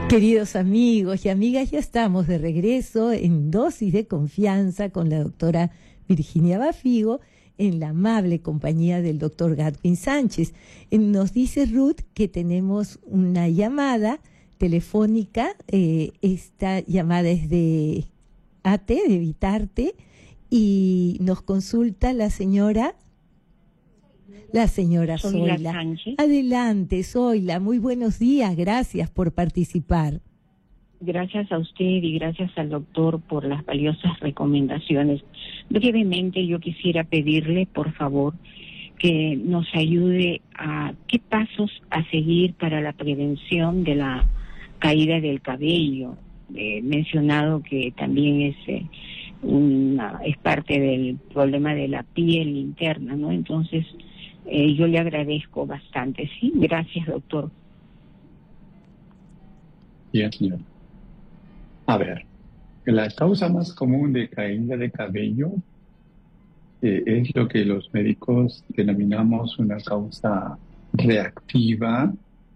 Queridos amigos y amigas, ya estamos de regreso en Dosis de Confianza con la doctora Virginia Bafigo en la amable compañía del doctor Gatwin Sánchez. Nos dice Ruth que tenemos una llamada telefónica. Esta llamada es de ATE, de Vitarte, y nos consulta la señora Zoila Sánchez. Adelante, Zoila, muy buenos días, gracias por participar. Gracias a usted y gracias al doctor por las valiosas recomendaciones. Brevemente, yo quisiera pedirle, por favor, que nos ayude a qué pasos a seguir para la prevención de la caída del cabello. Mencionado que también es parte del problema de la piel interna, ¿no? Entonces, yo le agradezco bastante, ¿sí? Gracias, doctor. Bien, señor. A ver, la causa más común de caída de cabello es lo que los médicos denominamos una causa reactiva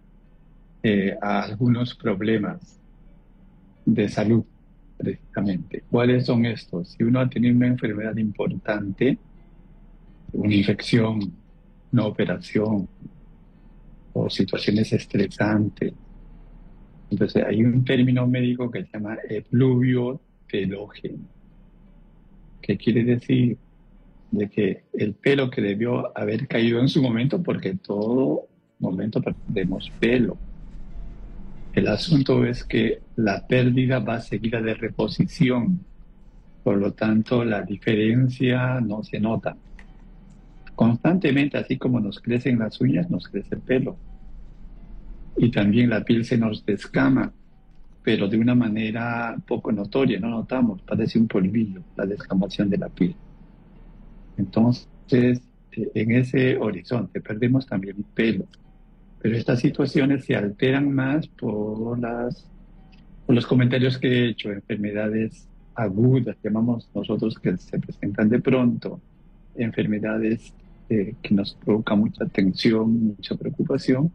a algunos problemas de salud, precisamente. ¿Cuáles son estos? Si uno ha tenido una enfermedad importante, una infección, una operación o situaciones estresantes, entonces hay un término médico que se llama efluvio telógeno, que quiere decir de que el pelo que debió haber caído en su momento, porque en todo momento perdemos pelo. El asunto es que la pérdida va seguida de reposición, por lo tanto la diferencia no se nota. Constantemente, así como nos crecen las uñas, nos crece el pelo. Y también la piel se nos descama, pero de una manera poco notoria, no notamos, parece un polvillo, la descamación de la piel. Entonces, en ese horizonte perdemos también pelo. Pero estas situaciones se alteran más por los comentarios que he hecho, enfermedades agudas, llamamos nosotros, que se presentan de pronto, enfermedades que nos provocan mucha tensión, mucha preocupación.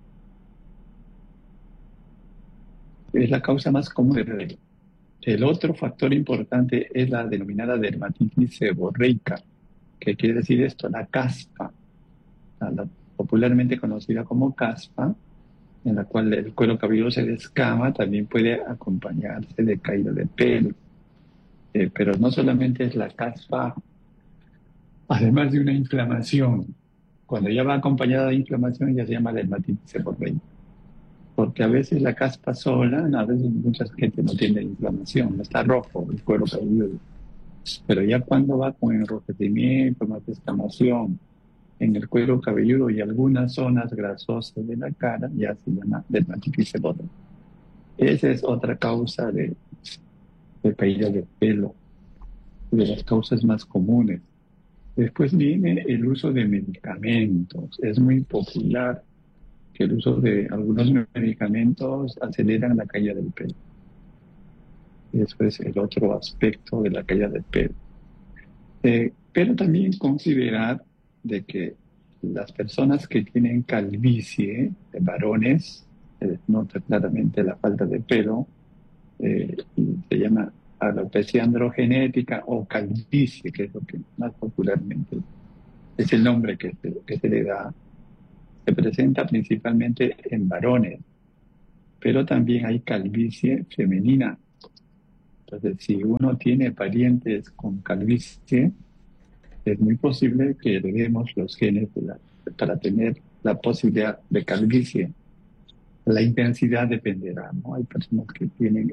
Es la causa más común de cabello. El otro factor importante es la denominada dermatitis seborreica. ¿Qué quiere decir esto? La caspa, popularmente conocida como caspa, en la cual el cuero cabelludo se descama, también puede acompañarse de caída de pelo. Pero no solamente es la caspa, además de una inflamación. Cuando ya va acompañada de inflamación ya se llama dermatitis seborreica. Porque a veces la caspa sola, a veces mucha gente no tiene inflamación, no está rojo el cuero cabelludo. Pero ya cuando va con enrojecimiento, más descamación en el cuero cabelludo y algunas zonas grasosas de la cara, ya se llama dermatitis seborreica. Esa es otra causa de caída de pelo, de las causas más comunes. Después viene el uso de medicamentos. Es muy popular que el uso de algunos medicamentos aceleran la caída del pelo. Eso es el otro aspecto de la caída del pelo. Pero también considerar de que las personas que tienen calvicie, de varones, nota claramente la falta de pelo, se llama alopecia androgenética o calvicie, que es lo que más popularmente es el nombre que se le da. Se presenta principalmente en varones, pero también hay calvicie femenina. Entonces, si uno tiene parientes con calvicie, es muy posible que heredemos los genes para tener la posibilidad de calvicie. La intensidad dependerá, ¿no? Hay personas que tienen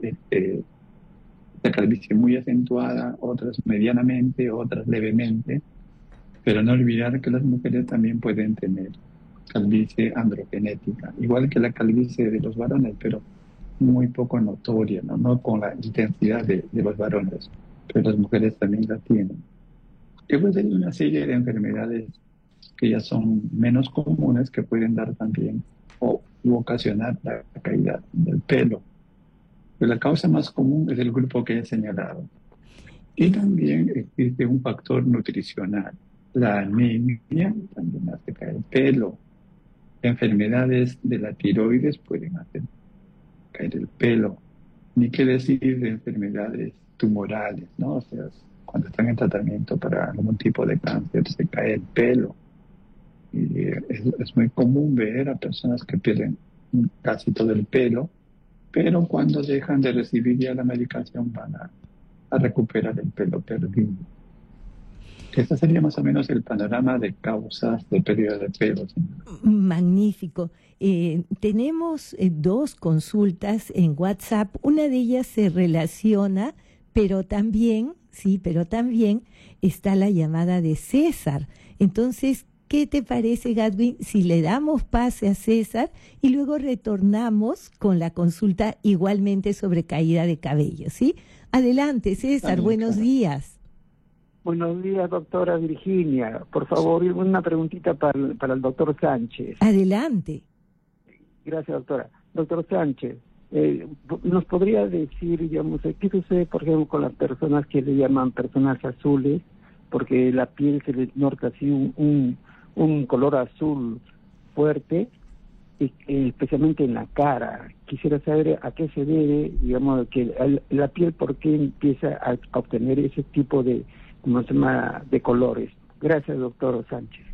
esta calvicie muy acentuada, otras medianamente, otras levemente, pero no olvidar que las mujeres también pueden tener calvicie androgenética, igual que la calvicie de los varones, pero muy poco notoria, no con la intensidad de los varones, pero las mujeres también la tienen. Después hay una serie de enfermedades que ya son menos comunes, que pueden dar también o ocasionar la caída del pelo. Pero la causa más común es el grupo que he señalado. Y también existe un factor nutricional. La anemia también hace caer el pelo. Enfermedades de la tiroides pueden hacer caer el pelo, ni qué decir de enfermedades tumorales, ¿no? O sea, cuando están en tratamiento para algún tipo de cáncer, se cae el pelo. Y es muy común ver a personas que pierden casi todo el pelo, pero cuando dejan de recibir ya la medicación van a recuperar el pelo perdido. Este sería más o menos el panorama de causas de pérdida de pelo. Magnífico. Tenemos dos consultas en WhatsApp. Una de ellas se relaciona, pero también está la llamada de César. Entonces, ¿qué te parece, Gadwin, si le damos pase a César y luego retornamos con la consulta igualmente sobre caída de cabello, ¿sí? Adelante, César, buenos días. Buenos días, doctora Virginia. Por favor, una preguntita para el doctor Sánchez. Adelante. Gracias, doctora. Doctor Sánchez, ¿nos podría decir, digamos, qué sucede, por ejemplo, con las personas que le llaman personas azules? Porque la piel se les nota así un color azul fuerte, especialmente en la cara. Quisiera saber a qué se debe, digamos, que la piel, por qué empieza a obtener ese tipo de, ¿cómo se llama?, de colores. Gracias, doctor Sánchez.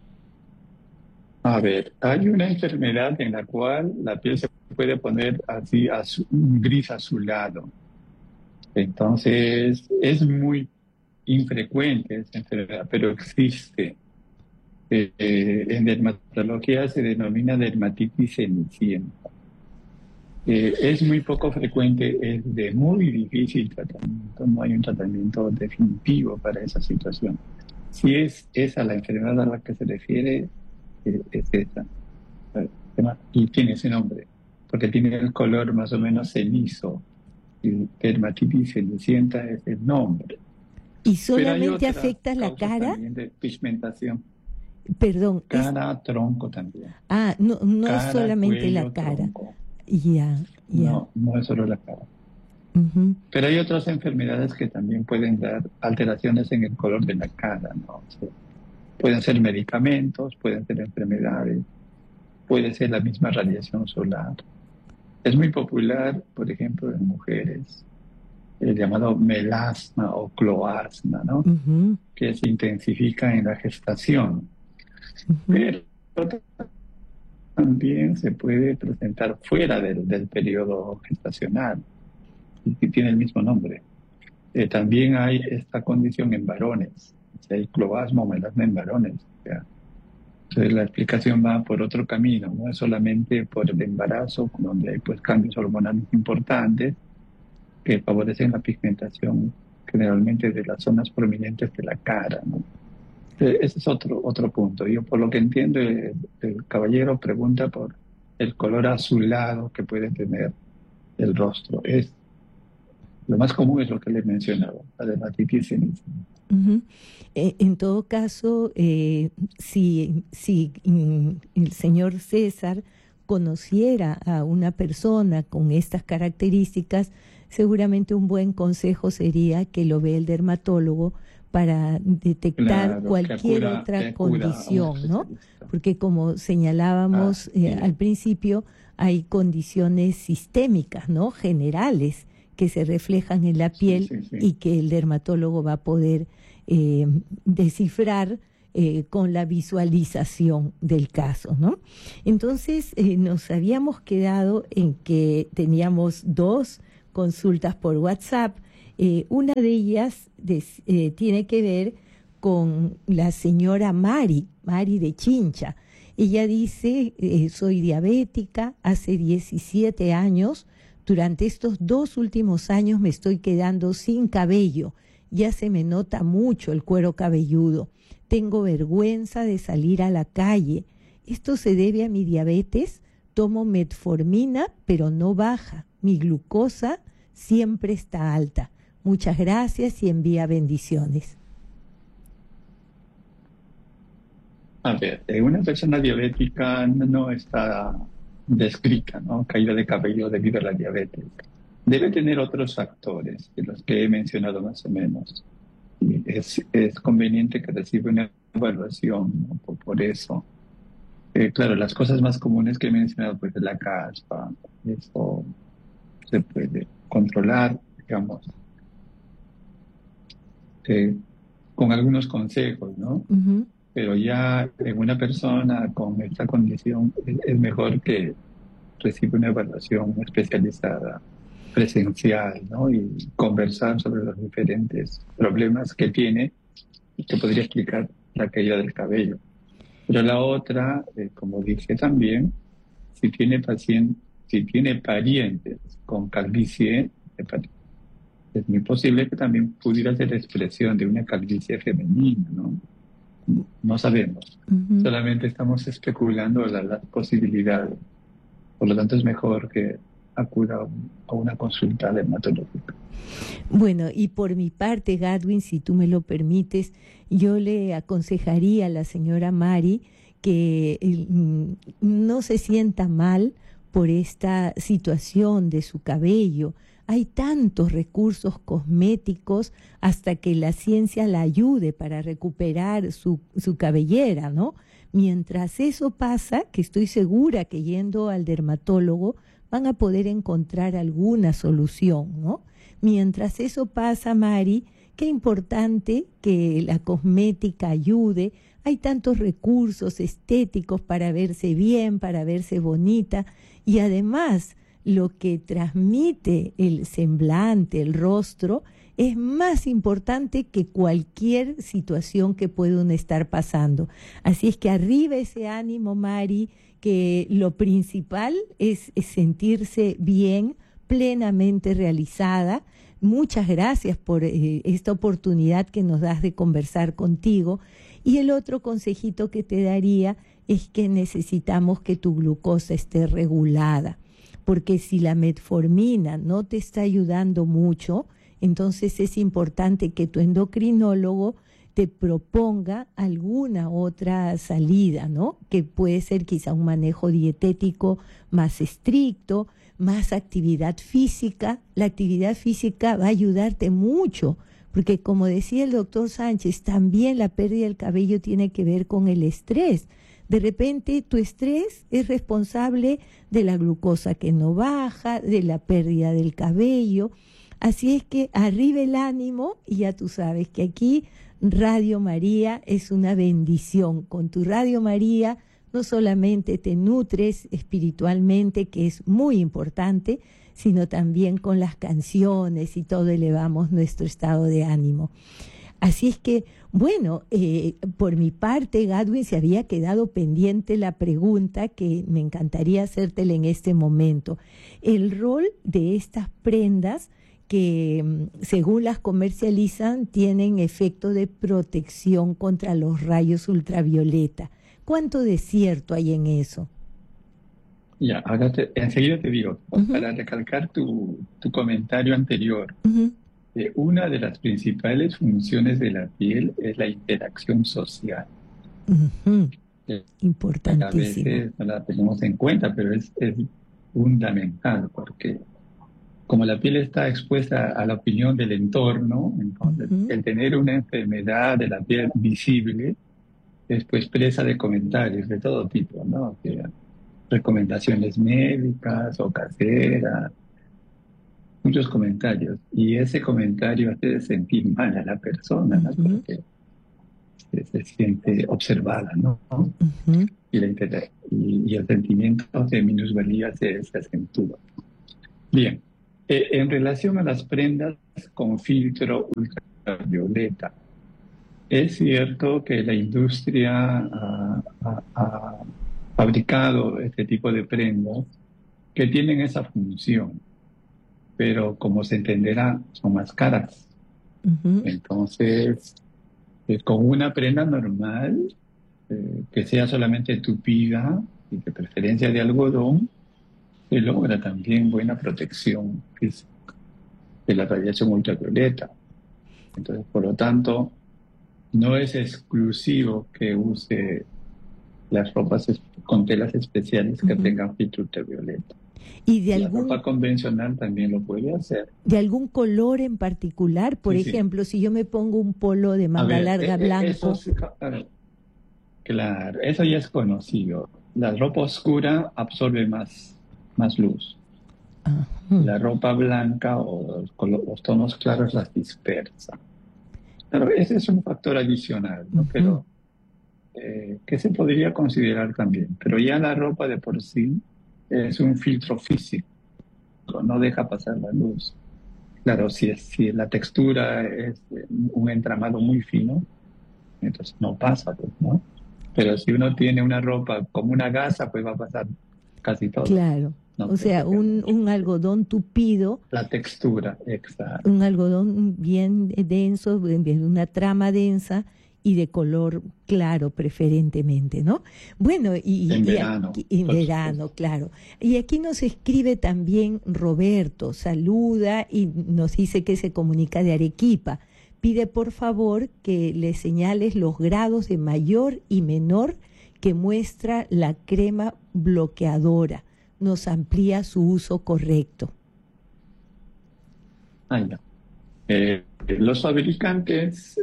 A ver, hay una enfermedad en la cual la piel se puede poner así un gris azulado. Entonces, es muy infrecuente esa enfermedad, pero existe. En dermatología se denomina dermatitis cenicienta. Es muy poco frecuente, es de muy difícil tratamiento, no hay un tratamiento definitivo para esa situación. Si es esa la enfermedad a la que se refiere, es esa. Y tiene ese nombre, porque tiene el color más o menos cenizo. Y dermatitis cenicienta es el nombre. ¿Y solamente afecta la cara? También de pigmentación. Perdón. Cara, tronco también. Ah, no cara, es solamente cuello, la cara. Tronco. Ya. No es solo la cara. Uh-huh. Pero hay otras enfermedades que también pueden dar alteraciones en el color de la cara, ¿no? O sea, pueden ser medicamentos, pueden ser enfermedades, puede ser la misma radiación solar. Es muy popular, por ejemplo, en mujeres, el llamado melasma o cloasma, ¿no? Uh-huh. Que se intensifica en la gestación. Uh-huh. Pero también se puede presentar fuera del periodo gestacional, y tiene el mismo nombre. También hay esta condición en varones, hay cloasma o melasma en varones. Entonces la explicación va por otro camino, no es solamente por el embarazo, donde hay pues cambios hormonales importantes que favorecen la pigmentación generalmente de las zonas prominentes de la cara, ¿no? Ese es otro punto. Yo por lo que entiendo, el caballero pregunta por el color azulado que puede tener el rostro. Lo más común es lo que le he mencionado, la dermatitis cenicienta. Uh-huh. En todo caso, si el señor César conociera a una persona con estas características, seguramente un buen consejo sería que lo vea el dermatólogo para detectar cualquier otra condición, ¿no? Porque como señalábamos al principio, hay condiciones sistémicas, ¿no? Generales, que se reflejan en la piel y que el dermatólogo va a poder descifrar con la visualización del caso, ¿no? Entonces, nos habíamos quedado en que teníamos dos consultas por WhatsApp. Una de ellas tiene que ver con la señora Mari de Chincha. Ella dice, soy diabética, hace 17 años, durante estos 2 últimos años me estoy quedando sin cabello, ya se me nota mucho el cuero cabelludo, tengo vergüenza de salir a la calle. ¿Esto se debe a mi diabetes? Tomo metformina, pero no baja, mi glucosa siempre está alta. Muchas gracias y envía bendiciones. A ver, una persona diabética no está descrita, ¿no? Caída de cabello debido a la diabetes. Debe tener otros factores, de los que he mencionado más o menos. Y es conveniente que reciba una evaluación, ¿no? Por eso. Claro, las cosas más comunes que he mencionado, pues la caspa, eso, se puede controlar, digamos, con algunos consejos, ¿no? Ujú. Pero ya en una persona con esta condición es mejor que reciba una evaluación especializada, presencial, ¿no? Y conversar sobre los diferentes problemas que tiene y que podría explicar la caída del cabello. Pero la otra, como dije también, si tiene parientes con calvicie, es muy posible que también pudiera ser expresión de una calvicie femenina, ¿no? No sabemos. Ujú. Solamente estamos especulando las posibilidades. Por lo tanto, es mejor que acuda a una consulta dermatológica. Bueno, y por mi parte, Gadwin, si tú me lo permites, yo le aconsejaría a la señora Mari que no se sienta mal por esta situación de su cabello. Hay tantos recursos cosméticos hasta que la ciencia la ayude para recuperar su cabellera, ¿no? Mientras eso pasa, que estoy segura que yendo al dermatólogo van a poder encontrar alguna solución, ¿no? Mientras eso pasa, Mari, qué importante que la cosmética ayude. Hay tantos recursos estéticos para verse bien, para verse bonita, y además lo que transmite el semblante, el rostro, es más importante que cualquier situación que pueda uno estar pasando. Así es que arriba ese ánimo, Mari, que lo principal es sentirse bien, plenamente realizada. Muchas gracias por esta oportunidad que nos das de conversar contigo. Y el otro consejito que te daría es que necesitamos que tu glucosa esté regulada, porque si la metformina no te está ayudando mucho, entonces es importante que tu endocrinólogo te proponga alguna otra salida, ¿no? Que puede ser quizá un manejo dietético más estricto, más actividad física. La actividad física va a ayudarte mucho, porque como decía el doctor Sánchez, también la pérdida del cabello tiene que ver con el estrés. De repente tu estrés es responsable de la glucosa que no baja, de la pérdida del cabello. Así es que arriba el ánimo, y ya tú sabes que aquí Radio María es una bendición. Con tu Radio María no solamente te nutres espiritualmente, que es muy importante, sino también con las canciones y todo elevamos nuestro estado de ánimo. Así es que, bueno, por mi parte, Gadwin, se había quedado pendiente la pregunta que me encantaría hacértela en este momento. El rol de estas prendas que, según las comercializan, tienen efecto de protección contra los rayos ultravioleta. ¿Cuánto de cierto hay en eso? Ya, ahora enseguida te digo, para recalcar tu comentario anterior, una de las principales funciones de la piel es la interacción social. Importantísimo. A veces no la tenemos en cuenta, pero es fundamental, porque como la piel está expuesta a la opinión del entorno, entonces el tener una enfermedad de la piel visible es pues presa de comentarios de todo tipo, ¿no? Recomendaciones médicas o caseras, muchos comentarios, y ese comentario hace sentir mal a la persona, ¿no? Porque se siente observada, ¿no? Y el sentimiento de minusvalía se acentúa. Bien, en relación a las prendas con filtro ultravioleta, es cierto que la industria ha fabricado este tipo de prendas que tienen esa función, pero como se entenderá, son más caras. Entonces, con una prenda normal, que sea solamente tupida y de preferencia de algodón, se logra también buena protección física de la radiación ultravioleta. Entonces, por lo tanto, no es exclusivo que use las ropas con telas especiales que tengan filtro ultravioleta. ¿Y de la ropa convencional también lo puede hacer. ¿De algún color en particular? Por ejemplo, si yo me pongo un polo de manga larga blanco. Claro, eso ya es conocido. La ropa oscura absorbe más luz. Ajá. La ropa blanca o los tonos claros las dispersa. Pero ese es un factor adicional, ¿no? Pero que se podría considerar también. Pero ya la ropa de por sí es un filtro físico, no deja pasar la luz. Claro, si la textura es un entramado muy fino, entonces no pasa, pues, ¿no? Pero si uno tiene una ropa como una gasa, pues va a pasar casi todo. Claro. No O sea, un algodón tupido, la textura, exacto. un algodón bien denso, una trama densa y de color claro preferentemente, ¿no? Bueno, En verano. En verano, claro. Y aquí nos escribe también Roberto, saluda y nos dice que se comunica de Arequipa. Pide por favor que le señales los grados de mayor y menor que muestra la crema bloqueadora. Nos amplía su uso correcto. Ya. Los fabricantes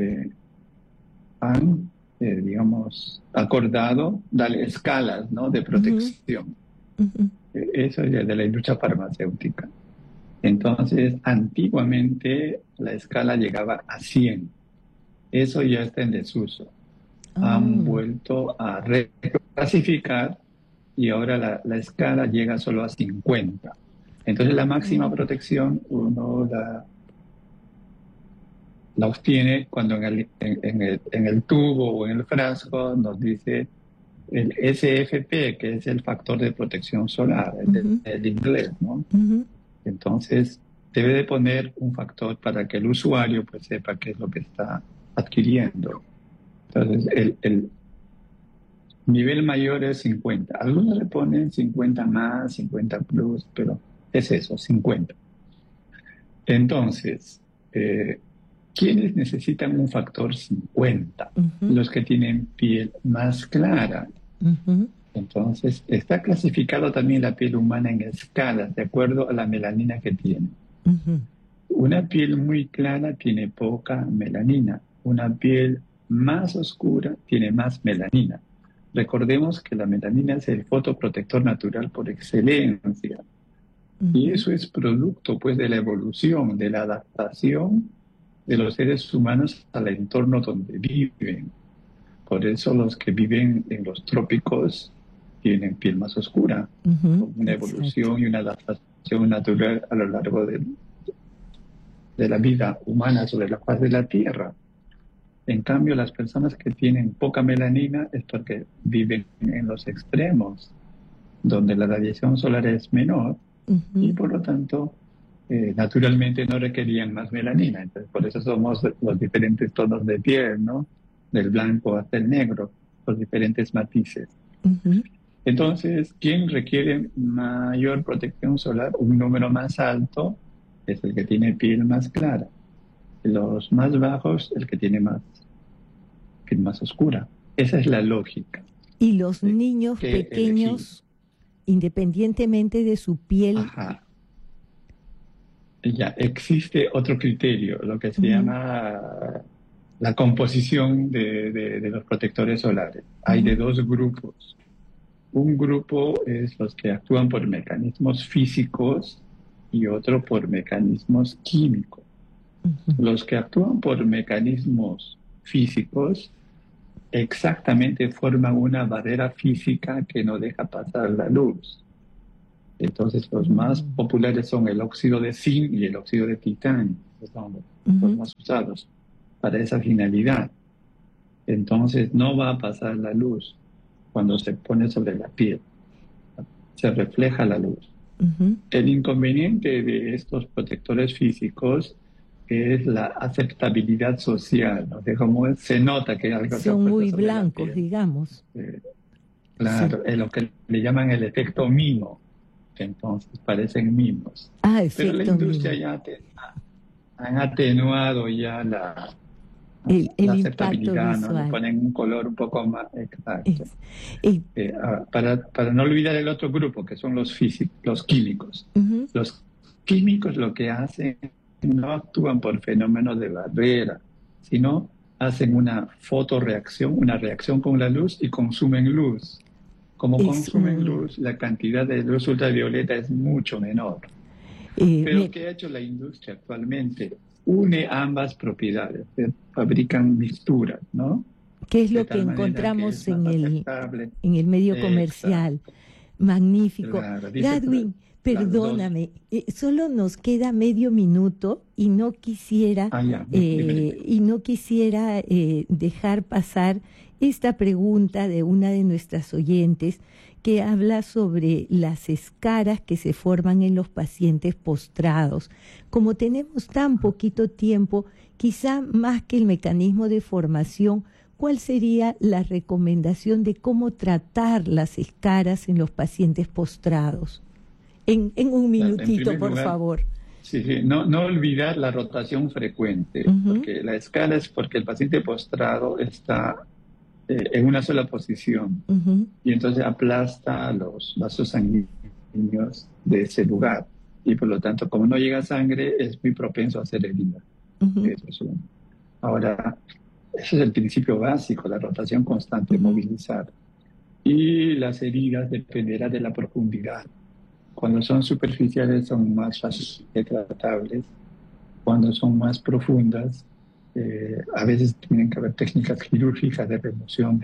han, digamos, acordado dar escalas, ¿no?, de protección. Eso es de la industria farmacéutica. Entonces, antiguamente la escala llegaba a 100. Eso ya está en desuso. Han vuelto a reclasificar y ahora la escala llega solo a 50. Entonces, la máxima protección uno la obtiene cuando en el tubo o en el frasco nos dice el SFP, que es el factor de protección solar, el inglés, ¿no? Entonces, debe de poner un factor para que el usuario pues sepa qué es lo que está adquiriendo. Entonces, el nivel mayor es 50. Algunos le ponen 50 más, 50 plus, pero es eso, 50. Entonces, ¿quiénes necesitan un factor 50? Los que tienen piel más clara. Entonces, está clasificado también la piel humana en escalas, de acuerdo a la melanina que tiene. Una piel muy clara tiene poca melanina. Una piel más oscura tiene más melanina. Recordemos que la melanina es el fotoprotector natural por excelencia. Y eso es producto, pues, de la evolución, de la adaptación de los seres humanos al entorno donde viven. Por eso los que viven en los trópicos tienen piel más oscura, una evolución y una adaptación natural a lo largo de la vida humana sobre la faz de la Tierra. En cambio, las personas que tienen poca melanina es porque viven en los extremos, donde la radiación solar es menor y por lo tanto naturalmente no requerían más melanina. Entonces, por eso somos los diferentes tonos de piel, ¿no? Del blanco hasta el negro, los diferentes matices. Entonces, ¿quién requiere mayor protección solar? Un número más alto es el que tiene piel más clara. Los más bajos, el que tiene piel más oscura. Esa es la lógica. Y los niños pequeños, independientemente de su piel. Ya, existe otro criterio, lo que se llama la composición de los protectores solares. Hay de dos grupos. Un grupo es los que actúan por mecanismos físicos y otro por mecanismos químicos. Los que actúan por mecanismos físicos exactamente forman una barrera física que no deja pasar la luz. Entonces los más populares son el óxido de zinc y el óxido de titanio, que son los más usados para esa finalidad. Entonces no va a pasar la luz cuando se pone sobre la piel. Se refleja la luz. El inconveniente de estos protectores físicos es la aceptabilidad social, ¿no? De cómo se nota que algo son muy blancos, digamos. Claro, es lo que le llaman el efecto mimo. Entonces parecen mimos. Pero la industria ya han atenuado ya la aceptabilidad, ¿no? Le ponen un color un poco más exacto. Para no olvidar el otro grupo, que son los químicos. Los químicos lo que hacen no actúan por fenómenos de barrera, sino hacen una fotorreacción, una reacción con la luz y consumen luz. Como consumen luz, la cantidad de luz ultravioleta es mucho menor. Pero ¿qué ha hecho la industria actualmente? Une ambas propiedades, fabrican mixturas, ¿no? ¿Qué es lo que encontramos en el medio comercial? Magnífico. Claro, Gadwin, perdóname, solo nos queda medio minuto y no quisiera, dejar pasar esta pregunta de una de nuestras oyentes que habla sobre las escaras que se forman en los pacientes postrados. Como tenemos tan poquito tiempo, quizá más que el mecanismo de formación, ¿cuál sería la recomendación de cómo tratar las escaras en los pacientes postrados? En un minutito, por favor. Sí, no olvidar la rotación frecuente, porque la escara es porque el paciente postrado está en una sola posición y entonces aplasta los vasos sanguíneos de ese lugar y por lo tanto, como no llega sangre, es muy propenso a hacer herida. Eso es uno. Ahora, ese es el principio básico, la rotación constante, movilizar. Y las heridas dependerá de la profundidad. Cuando son superficiales son más fáciles tratables. Cuando son más profundas, a veces tienen que haber técnicas quirúrgicas de remoción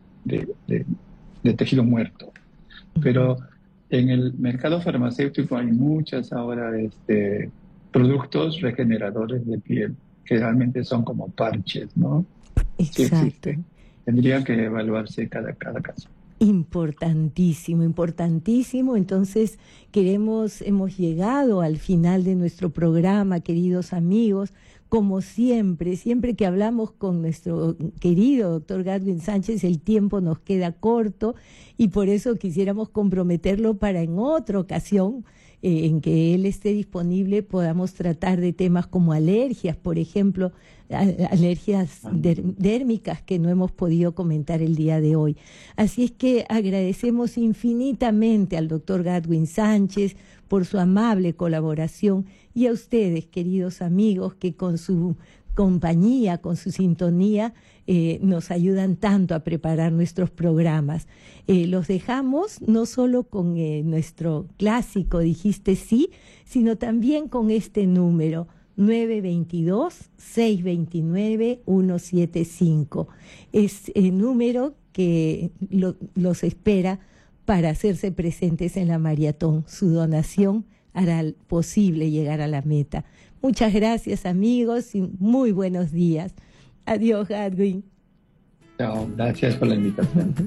de tejido muerto. Pero en el mercado farmacéutico hay muchas ahora productos regeneradores de piel, que realmente son como parches, ¿no? Exacto. Sí, tendría que evaluarse cada caso. Importantísimo, importantísimo. Entonces, hemos llegado al final de nuestro programa, queridos amigos. Como siempre que hablamos con nuestro querido doctor Gadwin Sánchez, el tiempo nos queda corto y por eso quisiéramos comprometerlo para en otra ocasión, en que él esté disponible, podamos tratar de temas como alergias, por ejemplo, alergias dérmicas que no hemos podido comentar el día de hoy. Así es que agradecemos infinitamente al doctor Gadwin Sánchez por su amable colaboración y a ustedes, queridos amigos, que con su compañía, con su sintonía, nos ayudan tanto a preparar nuestros programas. Los dejamos no solo con nuestro clásico Dijiste Sí, sino también con este número 922-629-175. Es el número que los espera para hacerse presentes en la maratón. Su donación hará posible llegar a la meta. Muchas gracias, amigos, y muy buenos días. Adiós, Gadwin. Chao, gracias por la invitación.